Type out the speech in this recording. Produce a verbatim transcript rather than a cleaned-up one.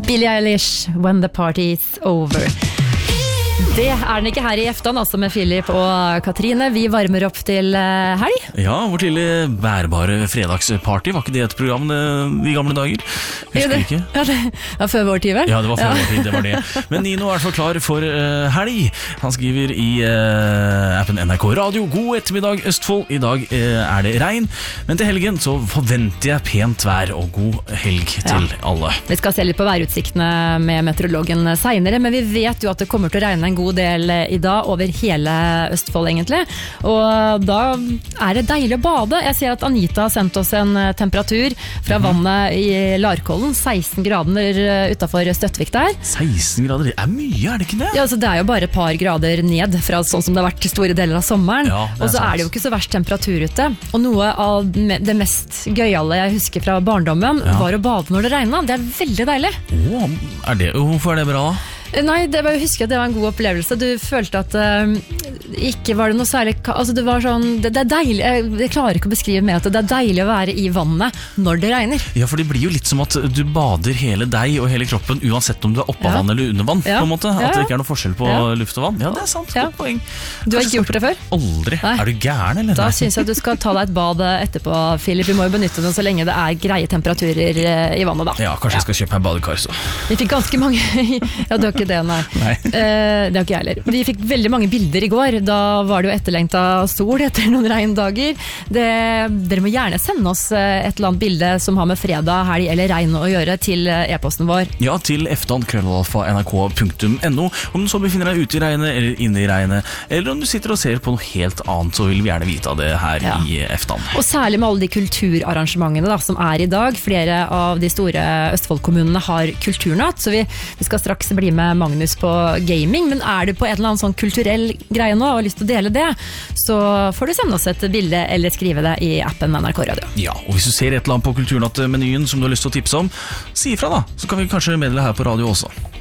Billie Eilish, When the Party's Over. Det er den ikke her i eftan, altså med Philip og Katrine. Vi varmer opp til helg. Ja, vår lille bærbare fredagsparty. Var ikke det et program i gamle dager? Husker det, ikke? Ja, det var før vår tid, vel? Ja, det var før ja. vår tid, det var det. Men Nino er så klar for uh, helg. Han skriver i uh, appen N R K Radio: God ettermiddag, Østfold. I dag uh, er det regn, men til helgen så forventer jeg pent vær og god helg til ja. alle. Vi skal se litt på værutsiktene med meteorologen senere, men vi vet jo at det kommer til å regne en god del i dag over hele Østfold egentlig, og da er det deilig å bade. Jeg ser at Anita har sendt oss en temperatur fra mm-hmm. vannet i Larkollen, seksten grader utenfor Støttvik der. seksten grader, det er mye, er det ikke det? Ja, altså det er jo bare et par grader ned fra sånn som det har vært store deler av sommeren, ja, og så er det jo ikke så verst temperatur ute, og noe av det mest gøyale jeg husker fra barndommen ja. var å bade når det regnet. Det er veldig deilig. Åh, er det, hvorfor er det bra da? Nei, det var, jeg husker at det var en god opplevelse. Du følte at uh, ikke var det noe særlig, altså det var sånn, det, det er deilig, jeg, jeg klarer ikke å beskrive med at det er deilig å være i vannet når det regner. Ja, for det blir jo litt som at du bader hele deg og hele kroppen, uansett om du er oppe av ja. vann eller under vann, ja. på en måte. At ja. det ikke er noe forskjell på ja. luft og vann. Ja, det er sant, ja. godt poeng. Du har ikke gjort det før? Aldri. Nei. Er du gæren, eller? Da synes jeg at du skal ta deg et bad etterpå, Philip. Vi må jo benytte den så lenge det er greie temperaturer i vannet da. Ja, kanskje ja. jeg skal kjøpe meg en badekar så. Vi fikk ganske mange, ja, det var ikke det, nei. Nei. Uh, det har ikke jeg heller. Vi fikk veldig mange bilder i går. Da var det jo etterlengta sol etter noen regndager. Det, dere må gjerne sende oss et eller annet bilde som har med fredag, helg eller regn å gjøre til e-posten vår. Ja, til eftan krøllalfa n r k punktum n o. Om du så befinner deg ute i regnet eller inne i regnet, eller om du sitter og ser på noe helt annet, så vil vi gjerne vite av det her ja. i eftan. Og særlig med alle de kulturarrangementene da, som er i dag. Flere av de store Østfold-kommunene har kulturnatt, så vi, vi skal straks bli med Magnus på gaming, men er du på en eller annen sånn kulturell greie nå og har lyst til å dele det, så får du sende oss et bilde eller skrive det i appen N R K Radio. Ja, og hvis du ser et eller annet på kulturnattmenyen som du har lyst til å tipse om, si ifra da, så kan vi kanskje meddele her på radio også.